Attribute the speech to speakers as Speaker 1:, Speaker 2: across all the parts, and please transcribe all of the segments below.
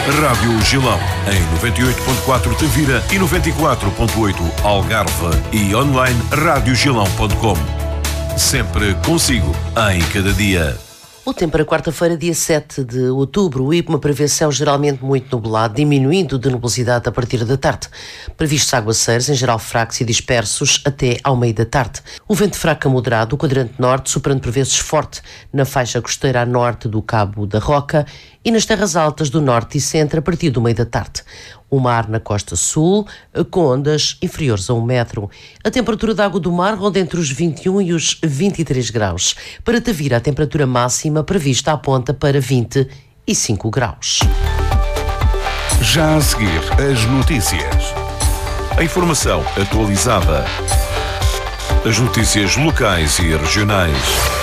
Speaker 1: Rádio Gilão, em 98.4 Tavira e 94.8 Algarve e online radiogilão.com. Sempre consigo, em cada dia.
Speaker 2: O tempo para quarta-feira, dia 7 de outubro, o IPMA prevê céu geralmente muito nublado, diminuindo de nubosidade a partir da tarde. Previstos aguaceiros, em geral fracos e dispersos, até ao meio da tarde. O vento fraco a moderado, o quadrante norte, superando por vezes forte na faixa costeira a norte do Cabo da Roca e nas terras altas do norte e centro a partir do meio da tarde. O mar na costa sul, com ondas inferiores a 1 metro. A temperatura da água do mar ronda entre os 21 e os 23 graus. Para Tavira, a temperatura máxima prevista aponta para 25 graus.
Speaker 1: Já a seguir, as notícias. A informação atualizada. As notícias locais e regionais.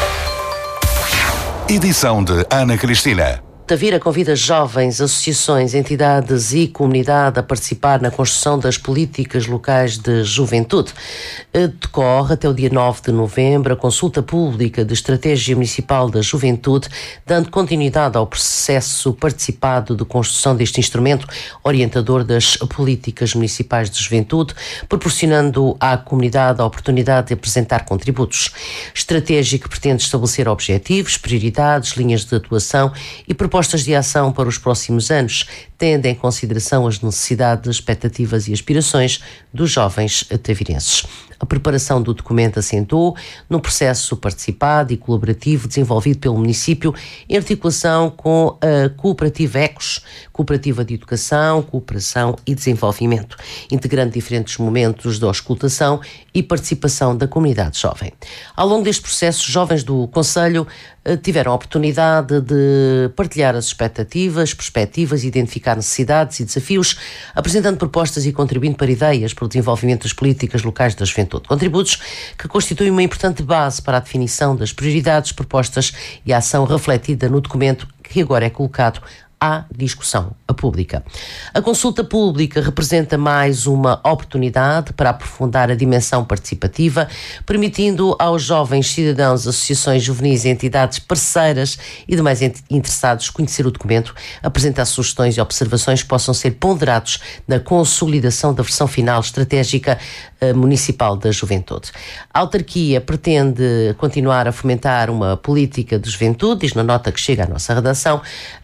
Speaker 1: Edição de Ana Cristina.
Speaker 2: Tavira convida jovens, associações, entidades e comunidade a participar na construção das políticas locais de juventude. Decorre até o dia 9 de novembro a consulta pública de estratégia municipal da juventude, dando continuidade ao processo participado de construção deste instrumento orientador das políticas municipais de juventude, proporcionando à comunidade a oportunidade de apresentar contributos. Estratégia que pretende estabelecer objetivos, prioridades, linhas de atuação e propostas de ação para os próximos anos, tendo em consideração as necessidades, expectativas e aspirações dos jovens tavirenses. A preparação do documento assentou no processo participado e colaborativo desenvolvido pelo município em articulação com a Cooperativa ECOS, Cooperativa de Educação, Cooperação e Desenvolvimento, integrando diferentes momentos de auscultação e participação da comunidade jovem. Ao longo deste processo, jovens do Conselho tiveram a oportunidade de partilhar as expectativas, perspectivas, identificar necessidades e desafios, apresentando propostas e contribuindo para ideias para o desenvolvimento das políticas locais da juventude. Contributos que constituem uma importante base para a definição das prioridades, propostas e a ação refletida no documento que agora é colocado à discussão pública. A consulta pública representa mais uma oportunidade para aprofundar a dimensão participativa, permitindo aos jovens cidadãos, associações juvenis, entidades parceiras e demais interessados conhecer o documento, apresentar sugestões e observações que possam ser ponderados na consolidação da versão final estratégica municipal da juventude. A autarquia pretende continuar a fomentar uma política de juventude, diz na nota que chega à nossa redação,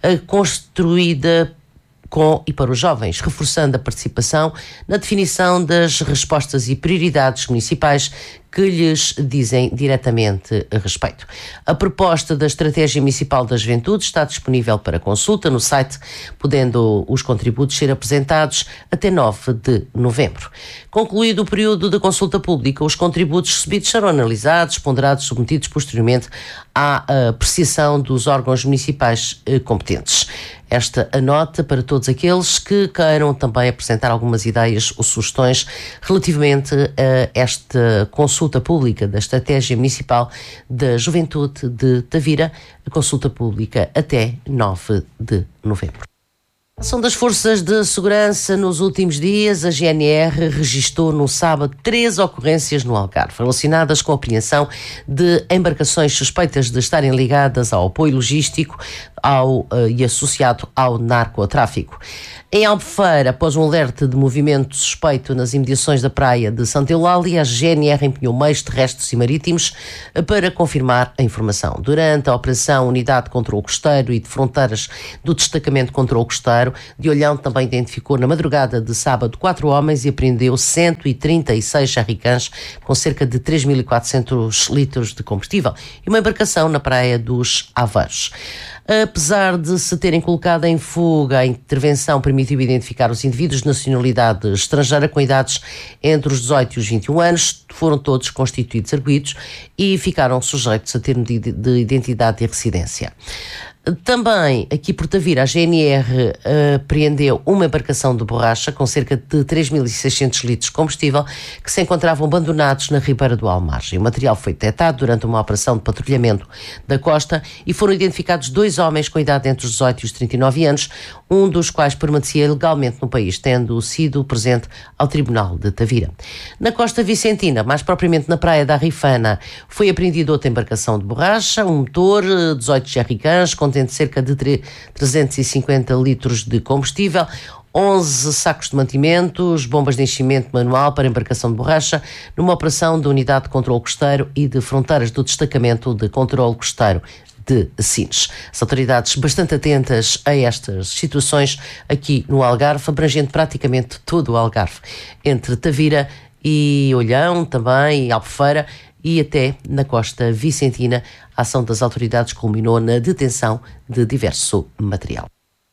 Speaker 2: construída com e para os jovens, reforçando a participação na definição das respostas e prioridades municipais que lhes dizem diretamente respeito. A proposta da Estratégia Municipal da Juventude está disponível para consulta no site, podendo os contributos ser apresentados até 9 de novembro. Concluído o período de consulta pública, os contributos recebidos serão analisados, ponderados e submetidos posteriormente à apreciação dos órgãos municipais competentes. Esta a nota para todos aqueles que queiram também apresentar algumas ideias ou sugestões relativamente a esta consulta pública da Estratégia Municipal da Juventude de Tavira, a consulta pública até 9 de novembro. A ação das forças de segurança nos últimos dias, a GNR registou no sábado 3 ocorrências no Algarve, relacionadas com a apreensão de embarcações suspeitas de estarem ligadas ao apoio logístico e associado ao narcotráfico. Em Albufeira, após um alerta de movimento suspeito nas imediações da praia de Santa Eulália, a GNR empenhou meios terrestres e marítimos para confirmar a informação. Durante a operação Unidade de Controlo Costeiro e de Fronteiras do Destacamento de Controlo Costeiro, de Olhão também identificou na madrugada de sábado 4 homens e apreendeu 136 jerrycans com cerca de 3.400 litros de combustível e uma embarcação na praia dos Aveiros. Apesar de se terem colocado em fuga, a intervenção permitiu identificar os indivíduos de nacionalidade estrangeira com idades entre os 18 e os 21 anos, foram todos constituídos arguidos e ficaram sujeitos a termo de identidade e residência. Também, aqui por Tavira, a GNR apreendeu uma embarcação de borracha com cerca de 3.600 litros de combustível que se encontravam abandonados na ribeira do Almargem. O material foi detectado durante uma operação de patrulhamento da costa e foram identificados 2 homens com idade entre os 18 e os 39 anos, um dos quais permanecia ilegalmente no país, tendo sido presente ao Tribunal de Tavira. Na costa vicentina, mais propriamente na praia da Rifana, foi apreendida outra embarcação de borracha, um motor, 18 jerrycans, contendo contendo cerca de 350 litros de combustível, 11 sacos de mantimentos, bombas de enchimento manual para embarcação de borracha, numa operação da Unidade de Controlo Costeiro e de Fronteiras do Destacamento de Controlo Costeiro de Sines. As autoridades bastante atentas a estas situações aqui no Algarve, abrangendo praticamente todo o Algarve, entre Tavira e Olhão, também, e Albufeira, e até na costa vicentina. A ação das autoridades culminou na detenção de diverso material.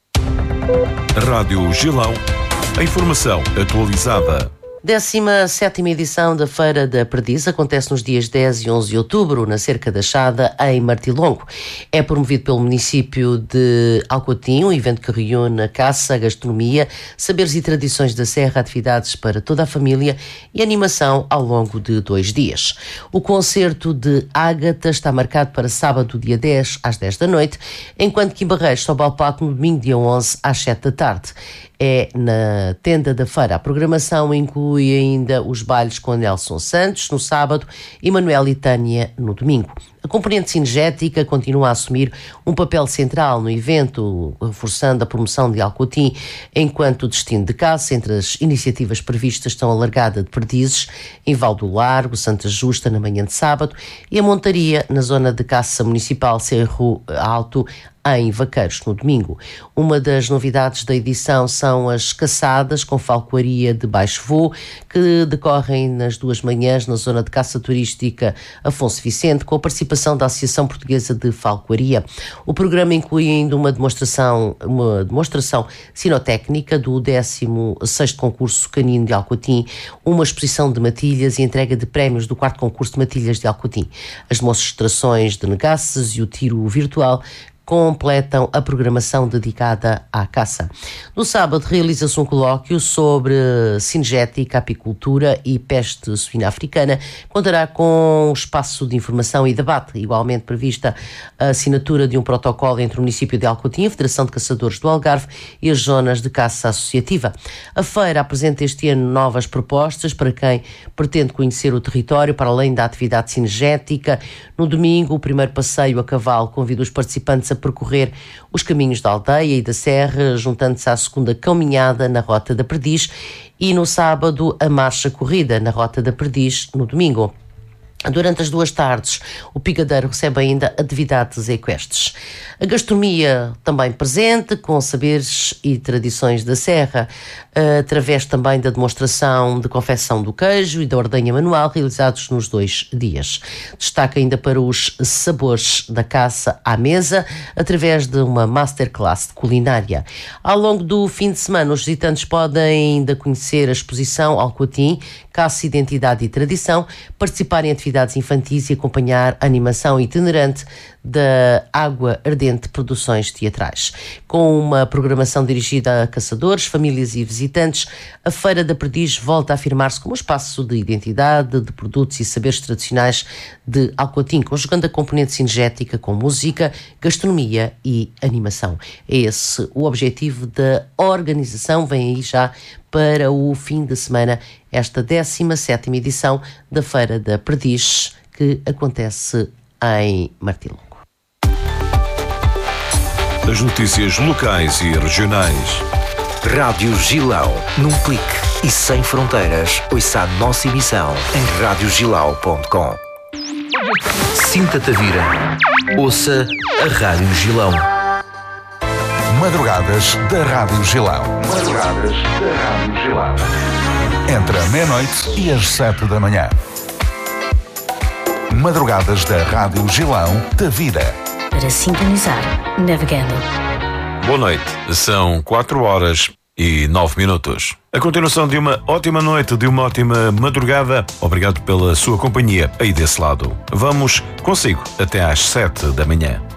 Speaker 1: Rádio Gilão, a informação atualizada.
Speaker 2: 17ª edição da Feira da Perdiz acontece nos dias 10 e 11 de outubro, na Cerca da Chada, em Martilongo. É promovido pelo município de Alcotim, um evento que reúne a caça, a gastronomia, saberes e tradições da serra, atividades para toda a família e animação ao longo de 2 dias. O concerto de Ágata está marcado para sábado, dia 10, às 10 da noite, enquanto que em Barreiros sobe ao palco no domingo, dia 11, às 7 da tarde. É na tenda da feira. A programação inclui ainda os bailes com Nelson Santos no sábado e Manuel e Tânia no domingo. A componente cinegética continua a assumir um papel central no evento, reforçando a promoção de Alcotim, enquanto o destino de caça. Entre as iniciativas previstas estão a largada de perdizes em Val do Largo, Santa Justa, na manhã de sábado, e a montaria na zona de caça municipal Cerro Alto, em Vaqueiros, no domingo. Uma das novidades da edição são as caçadas com falcoaria de baixo voo, que decorrem nas 2 manhãs na zona de caça turística Afonso Vicente, com a participação da Associação Portuguesa de Falcoaria. O programa inclui ainda uma demonstração sinotécnica do 16º concurso canino de Alcotim, uma exposição de matilhas e entrega de prémios do 4º concurso de matilhas de Alcotim. As demonstrações de negaças e o tiro virtual completam a programação dedicada à caça. No sábado realiza-se um colóquio sobre cinegética, apicultura e peste suína africana. Contará com um espaço de informação e debate, igualmente prevista a assinatura de um protocolo entre o município de Alcotim, a Federação de Caçadores do Algarve e as zonas de caça associativa. A feira apresenta este ano novas propostas para quem pretende conhecer o território, para além da atividade cinegética. No domingo, o primeiro passeio a cavalo convida os participantes a percorrer os caminhos da aldeia e da serra, juntando-se à segunda caminhada na Rota da Perdiz, e no sábado a marcha corrida na Rota da Perdiz no domingo. Durante as 2 tardes, o picadeiro recebe ainda atividades equestres. A gastronomia também presente, com saberes e tradições da serra, através também da demonstração de confecção do queijo e da ordenha manual, realizados nos 2 dias. Destaca ainda para os sabores da caça à mesa, através de uma masterclass de culinária. Ao longo do fim de semana, os visitantes podem ainda conhecer a exposição Alcotim, Caça, Identidade e Tradição, participar em atividades infantis e acompanhar a animação itinerante da Água Ardente Produções Teatrais. Com uma programação dirigida a caçadores, famílias e visitantes, a Feira da Perdiz volta a afirmar-se como um espaço de identidade, de produtos e saberes tradicionais de Alcotim, conjugando a componente cinegética com música, gastronomia e animação. É esse o objetivo da organização. Vem aí já para o fim de semana esta 17ª edição da Feira da Perdiz, que acontece em Martilongo.
Speaker 1: As notícias locais e regionais.
Speaker 3: Rádio Gilão, num clique e sem fronteiras. Ouça a nossa emissão em radiogilau.com. Sinta-te a Tavira. Ouça a Rádio Gilão.
Speaker 1: Madrugadas da Rádio Gilão.
Speaker 3: Madrugadas da Rádio Gilão.
Speaker 1: Entre a meia-noite e as 7 da manhã. Madrugadas da Rádio Gilão, Tavira.
Speaker 4: Para sintonizar, navegando.
Speaker 1: Boa noite, são 4h09. A continuação de uma ótima noite, de uma ótima madrugada. Obrigado pela sua companhia aí desse lado. Vamos consigo até às 7 da manhã.